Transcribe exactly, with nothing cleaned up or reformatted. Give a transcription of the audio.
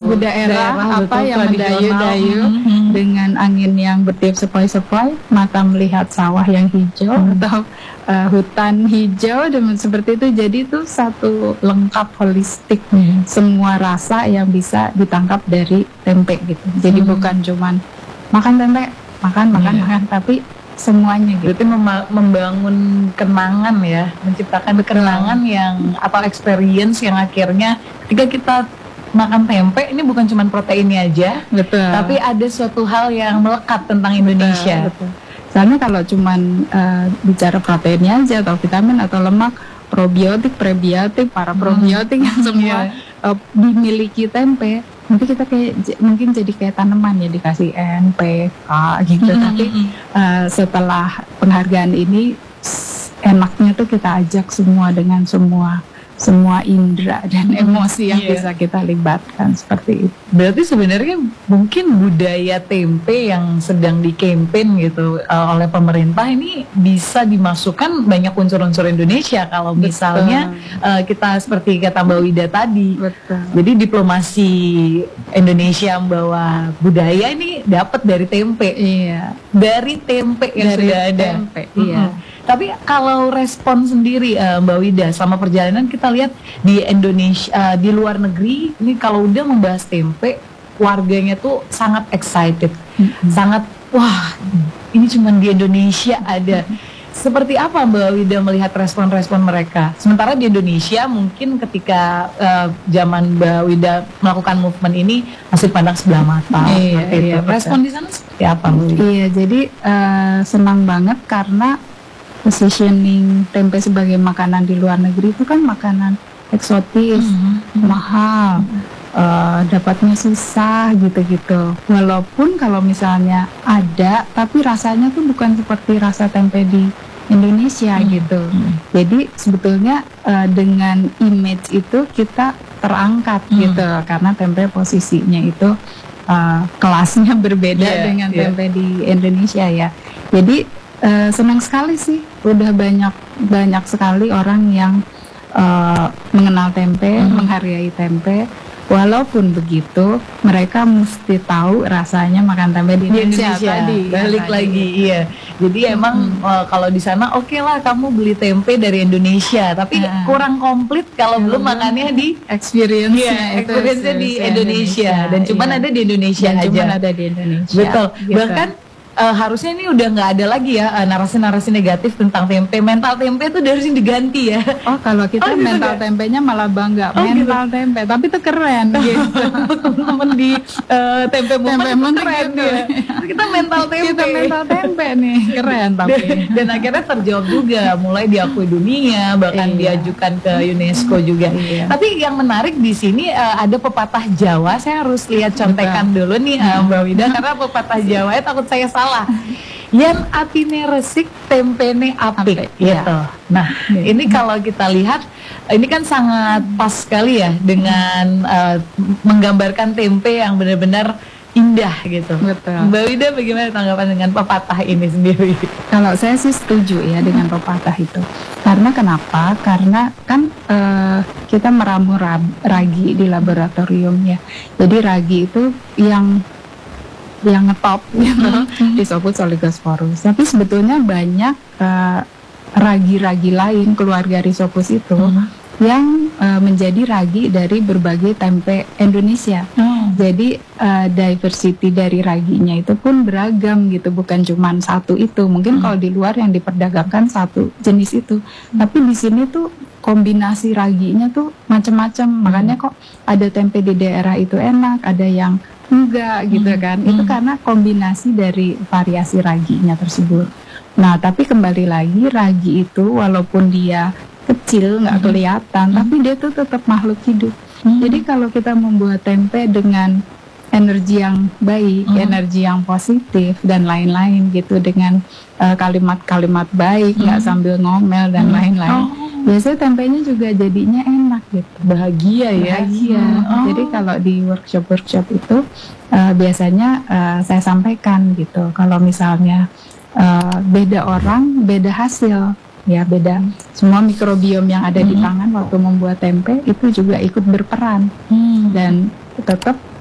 daerah, daerah apa betul, yang tradisional. mendayu-dayu Mhm. dengan angin yang bertiup sepoi-sepoi, mata melihat sawah yang hijau Hmm. atau uh, hutan hijau dan seperti itu. Jadi itu satu lengkap holistik, Hmm. semua rasa yang bisa ditangkap dari tempe gitu. Jadi Hmm. bukan cuman makan tempe, makan makan Iya. makan, tapi semuanya gitu. Berarti mema- membangun kenangan ya, menciptakan kenangan yang atau experience yang akhirnya ketika kita makan tempe ini bukan cuma proteinnya aja, Betul. tapi ada suatu hal yang melekat tentang Indonesia. Betul, betul. Soalnya kalau cuman uh, bicara proteinnya aja atau vitamin atau lemak, probiotik, prebiotik, para probiotik yang semua uh, dimiliki tempe, nanti kita kayak j- mungkin jadi kayak tanaman ya, dikasih N, P, K gitu. Mhm, Tapi mhm. uh, setelah penghargaan ini s- enaknya tuh kita ajak semua dengan semua semua indera dan emosi yang Iya. bisa kita libatkan seperti itu. Berarti sebenarnya mungkin budaya tempe yang sedang di-campaign gitu uh, oleh pemerintah ini bisa dimasukkan banyak unsur-unsur Indonesia kalau misalnya uh, kita seperti kata Mbak Wida tadi. Betul. Jadi diplomasi Indonesia membawa budaya ini dapat dari tempe. Iya. Dari tempe yang Dari sudah ada. tempe, Mm-mm. iya. Tapi kalau respon sendiri uh, Mbak Wida selama perjalanan kita lihat di Indonesia, uh, di luar negeri ini kalau udah membahas tempe, warganya tuh sangat excited, Mm-mm. sangat wah ini cuma di Indonesia ada. Seperti apa Mbak Wida melihat respon-respon mereka? Sementara di Indonesia mungkin ketika uh, zaman Mbak Wida melakukan movement ini masih pandang sebelah mata. Iya, seperti itu. iya, betul. Respon di sana seperti apa Mbak Wida? Iya, jadi uh, senang banget karena positioning tempe sebagai makanan di luar negeri itu kan makanan eksotis, Mhm. mahal, uh, dapatnya susah gitu-gitu. Walaupun kalau misalnya ada, tapi rasanya tuh bukan seperti rasa tempe di Indonesia Hmm. gitu. Hmm. Jadi sebetulnya uh, dengan image itu kita terangkat Hmm. gitu, karena tempe posisinya itu uh, kelasnya berbeda Yeah, dengan yeah. tempe di Indonesia ya. Jadi uh, senang sekali sih, udah banyak banyak sekali orang yang uh, mengenal tempe, Hmm. menghargai tempe. Walaupun begitu, mereka mesti tahu rasanya makan tempe di Di Indonesia, Indonesia tadi. balik tadi. lagi iya jadi emang uh, kalau di sana oke lah kamu beli tempe dari Indonesia tapi Nah. kurang komplit kalau belum makannya di experience-nya Iya, itu experience-nya di se- Indonesia dan cuman iya. ada di Indonesia Dan aja. cuman ada di Indonesia. Betul. gitu. Bahkan uh, harusnya ini udah nggak ada lagi ya uh, narasi-narasi negatif tentang tempe. Mental tempe itu harusnya diganti ya. Oh, kalau kita Oh, gitu mental nggak? tempenya malah bangga, Oh, gitu. mental tempe, tapi itu keren gitu. Temen-temen di uh, tempe Tempe momen itu momen keren gitu. ya. Kita mental tempe. Kita mental tempe nih, keren tapi. dan, dan akhirnya terjawab juga, mulai diakui dunia, bahkan Iya. diajukan ke UNESCO juga. Iya. Tapi yang menarik di sini uh, ada pepatah Jawa. Saya harus lihat contekan dulu nih uh, Mbak Wida, karena pepatah Jawa ya takut saya salah. Yen atine resik tempene apik Apik, gitu. Nah, Iya. ini kalau kita lihat ini kan sangat pas sekali ya dengan uh, menggambarkan tempe yang benar-benar indah gitu. Betul. Mbak Wida bagaimana tanggapan dengan pepatah ini sendiri? Kalau saya sih setuju ya dengan pepatah itu. Karena kenapa? Karena kan eh, kita meramu rab- ragi di laboratorium ya. Jadi ragi itu yang yang ngetop gitu, Rhizopus oligosporus. Tapi sebetulnya banyak eh, ragi-ragi lain keluarga Rhizopus itu Mhm. yang eh, menjadi ragi dari berbagai tempe Indonesia. Jadi uh, diversity dari raginya itu pun beragam gitu, bukan cuma satu itu. Mungkin Hmm. kalau di luar yang diperdagangkan satu jenis itu, tapi di sini tuh kombinasi raginya tuh macam-macam. Makanya kok ada tempe di daerah itu enak, ada yang enggak gitu Hmm. kan. Hmm. Itu karena kombinasi dari variasi raginya tersebut. Nah, tapi kembali lagi ragi itu walaupun dia kecil nggak Hmm. kelihatan, Hmm. tapi dia tuh tetap makhluk hidup. Hmm. Jadi kalau kita membuat tempe dengan energi yang baik, Hmm. energi yang positif dan lain-lain gitu, dengan uh, kalimat-kalimat baik, nggak Hmm. sambil ngomel dan Hmm. lain-lain, Oh. biasanya tempenya juga jadinya enak gitu. Bahagia ya. Bahagia. Oh. Jadi kalau di workshop-workshop itu uh, biasanya uh, saya sampaikan gitu, kalau misalnya uh, beda orang, beda hasil. Ya beda, semua mikrobiom yang ada di Hmm. tangan waktu membuat tempe itu juga ikut berperan Hmm. dan tetap